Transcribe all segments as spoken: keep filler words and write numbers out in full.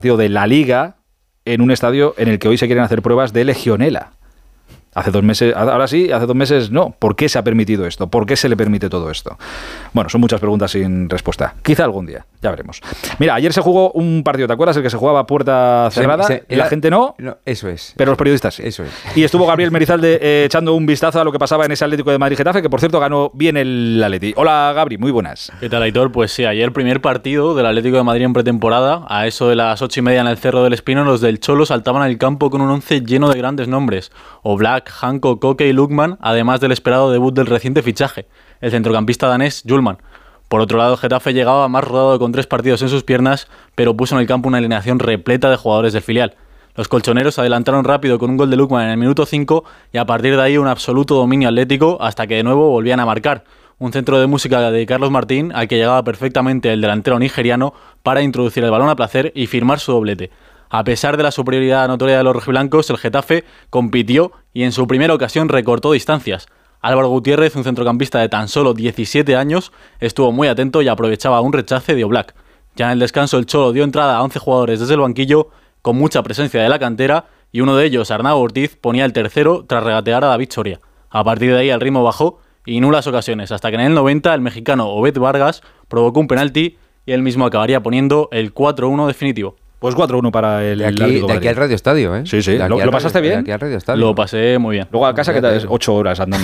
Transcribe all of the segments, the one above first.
de la Liga en un estadio en el que hoy se quieren hacer pruebas de legionela. Hace dos meses, ahora sí, hace dos meses no. ¿Por qué se ha permitido esto? ¿Por qué se le permite todo esto? Bueno, son muchas preguntas sin respuesta. Quizá algún día, ya veremos. Mira, ayer se jugó un partido, ¿te acuerdas? El que se jugaba a puerta cerrada. Se, se, la, la gente no, no. Eso es. Pero los periodistas sí. Eso es. Y estuvo Gabriel Merizalde eh, echando un vistazo a lo que pasaba en ese Atlético de Madrid-Getafe, que por cierto ganó bien el Atleti. Hola, Gabri, muy buenas. ¿Qué tal, Aitor? Pues sí, ayer primer partido del Atlético de Madrid en pretemporada. A eso de las ocho y media en el Cerro del Espino, los del Cholo saltaban al campo con un once lleno de grandes nombres. Oblak, Hanko, Koke y Lukman, además del esperado debut del reciente fichaje, el centrocampista danés Hjulmand. Por otro lado, Getafe llegaba más rodado con tres partidos en sus piernas, pero puso en el campo una alineación repleta de jugadores del filial. Los colchoneros se adelantaron rápido con un gol de Lukman en el minuto cinco y a partir de ahí un absoluto dominio atlético hasta que de nuevo volvían a marcar. Un centro de música de Carlos Martín al que llegaba perfectamente el delantero nigeriano para introducir el balón a placer y firmar su doblete. A pesar de la superioridad notoria de los rojiblancos, el Getafe compitió y en su primera ocasión recortó distancias. Álvaro Gutiérrez, un centrocampista de tan solo diecisiete años, estuvo muy atento y aprovechaba un rechace de Oblak. Ya en el descanso el Cholo dio entrada a once jugadores desde el banquillo, con mucha presencia de la cantera, y uno de ellos, Arnau Ortiz, ponía el tercero tras regatear a David Soria. A partir de ahí el ritmo bajó y nulas ocasiones, hasta que en el noventa el mexicano Obed Vargas provocó un penalti y él mismo acabaría poniendo el cuatro uno definitivo. Pues cuatro uno para el de aquí, de aquí al Radio Estadio, ¿eh? Sí, sí. ¿Lo, ¿Lo pasaste radio, bien? De aquí al Radio Estadio. Lo pasé muy bien. Luego a casa, ¿qué tal? Es ocho horas andando.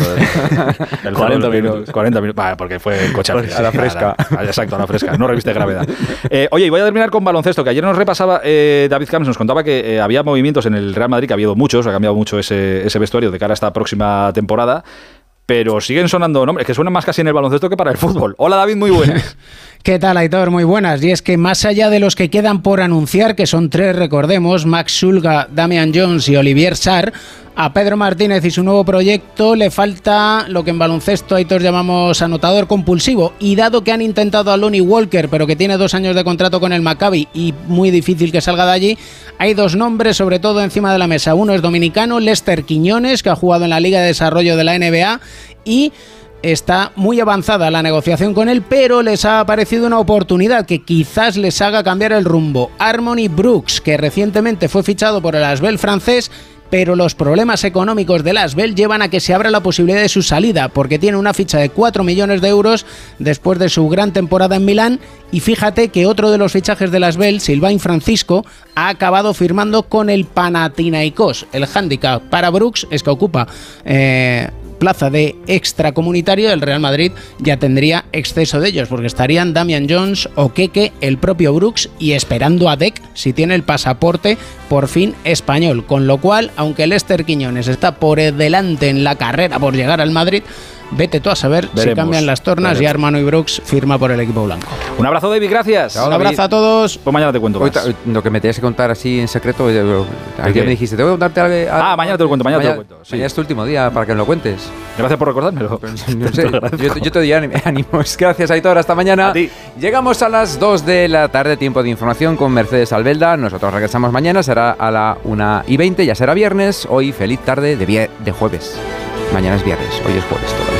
De, cuarenta minutos. cuarenta minutos. Vale, porque fue en coche. Pues a la fresca. A la, exacto, a la fresca. No reviste gravedad. Eh, oye, y voy a terminar con baloncesto, que ayer nos repasaba eh, David Camps, nos contaba que eh, había movimientos en el Real Madrid, que ha habido muchos, ha cambiado mucho ese, ese vestuario de cara a esta próxima temporada. Pero siguen sonando nombres que suenan más casi en el baloncesto que para el fútbol. Hola, David, muy buenas. ¿Qué tal, Aitor? Muy buenas. Y es que más allá de los que quedan por anunciar, que son tres, recordemos, Max Sulga, Damian Jones y Olivier Sarr, a Pedro Martínez y su nuevo proyecto le falta lo que en baloncesto, Aitor, llamamos anotador compulsivo. Y dado que han intentado a Lonnie Walker, pero que tiene dos años de contrato con el Maccabi y muy difícil que salga de allí, hay dos nombres sobre todo encima de la mesa. Uno es dominicano, Lester Quiñones, que ha jugado en la Liga de Desarrollo de la N B A y está muy avanzada la negociación con él, pero les ha aparecido una oportunidad que quizás les haga cambiar el rumbo. Harmony Brooks, que recientemente fue fichado por el Asvel francés, pero los problemas económicos del Asvel llevan a que se abra la posibilidad de su salida, porque tiene una ficha de cuatro millones de euros después de su gran temporada en Milán, y fíjate que otro de los fichajes del Asvel, Sylvain Francisco, ha acabado firmando con el Panathinaikos. El hándicap para Brooks es que ocupa eh, plaza de extracomunitario, el Real Madrid ya tendría exceso de ellos, porque estarían Damian Jones, Okeke, el propio Brooks y esperando a Dec si tiene el pasaporte por fin español, con lo cual, aunque Lester Quiñones está por delante en la carrera por llegar al Madrid, vete tú a saber veremos, si cambian las tornas veremos. Y Harmony Brooks firma por el equipo blanco. Un abrazo, David, gracias. Chao, un abrazo a todos. Pues mañana te cuento más. Hoy, lo que me tenías que contar así en secreto, ayer me dijiste, tengo que contarte algo. Ah, mañana te lo cuento, mañana, mañana te lo cuento. Sí. Mañana es tu último día para que me lo cuentes. Gracias por recordármelo. No sé, yo, yo te doy ánimos. Gracias, Aitor. Hasta mañana. A ti. Llegamos a las dos de la tarde, tiempo de información con Mercedes Albelda. Nosotros regresamos mañana, será a la una y veinte, ya será viernes. Hoy, feliz tarde de, vie- de jueves. Mañana es viernes, hoy es jueves todavía.